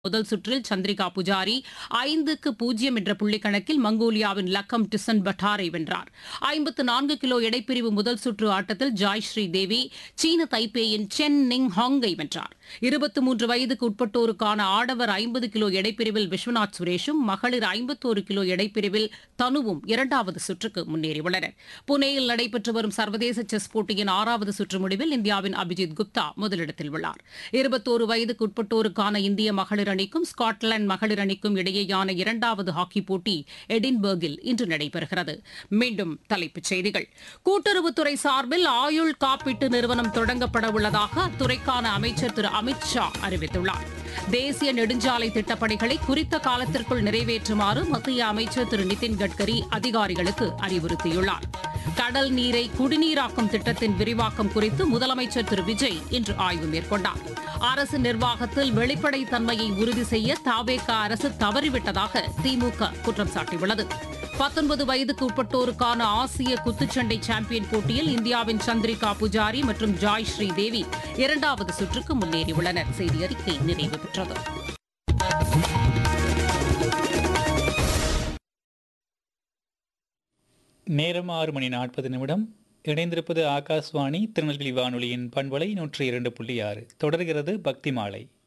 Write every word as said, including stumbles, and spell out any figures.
முதல் சுற்றில் சந்திரிகா புஜாரி ஐந்துக்கு பூஜ்ஜியம் என்ற புள்ளிக்கணக்கில் மங்கோலியாவின் லக்கம் டிசன் பட்டாரை வென்றார். ஐம்பத்து நான்கு கிலோ எடைப்பிரிவு முதல் சுற்று ஆட்டத்தில் ஜாய்ஸ்ரீ தேவி சீன தைப்பேயின் சென் நிங் ஹாங்கை வென்றார். இருபத்தி மூன்று வயதுக்கு உட்பட்டோருக்கான ஆடவர் ஐம்பது கிலோ எடைப்பிரிவில் விஸ்வநாத் சுரேஷும் மகளிர் ஐம்பத்தோரு கிலோ எடைப்பிரிவில் தனுவும் இரண்டாவது சுற்றுக்கு முன்னேறியுள்ளனர். புனேயில் நடைபெற்று வரும் சர்வதேச செஸ் போட்டியின் ஆறாவது சுற்று முடிவில் இந்தியாவின் அபிஜித் குப்தா முதலிடத்தில் உள்ளார். இருபத்தோரு வயதுக்கு உட்பட்டோருக்கான இந்திய மகளிர் அணிக்கும் ஸ்காட்லாந்து மகளிர் அணிக்கும் இடையேயான இரண்டாவது ஹாக்கி போட்டி எடின்பர்கில் இன்று நடைபெறுகிறது. மீண்டும் தலைப்புச் செய்திகள். கூட்டுறவுத்துறை சார்பில் ஆயுள் காப்பீட்டு நிறுவனம் தொடங்கப்பட உள்ளதாக அத்துறைக்கான அமைச்சர் திரு அமித் ஷா அறிவித்துள்ளார். தேசிய நெடுஞ்சாலை திட்டப்பணிகளை குறித்த காலத்திற்குள் நிறைவேற்றுமாறு மத்திய அமைச்சர் திரு நிதின் கட்கரி அதிகாரிகளுக்கு அறிவுறுத்தியுள்ளார். கடல் நீரை குடிநீராக்கும் திட்டத்தின் விரிவாக்கம் குறித்து முதலமைச்சர் திரு விஜய் இன்று ஆய்வு மேற்கொண்டார். அரசு நிர்வாகத்தில் வெளிப்படைத்தன்மையை உறுதி செய்ய தவேக அரசு தவறிவிட்டதாக திமுக குற்றம் சாட்டியுள்ளது. பத்தொன்பது வயதுக்கு உட்பட்டோருக்கான ஆசிய குத்துச்சண்டை சாம்பியன் போட்டியில் இந்தியாவின் சந்திரிகா புஜாரி மற்றும் ஜாய்ஸ்ரீ தேவி இரண்டாவது சுற்றுக்கு முன்னேறியுள்ளனர். செய்தி அறிக்கை நிறைவு பெற்றது. நேரம் ஆறு மணி நாற்பது நிமிடம். இணைந்திருப்பது ஆகாஷ்வாணி திருநெல்வேலி வானொலியின் பண்பலை நூற்றி இரண்டு புள்ளி ஆறு. தொடர்கிறது பக்தி மாலை.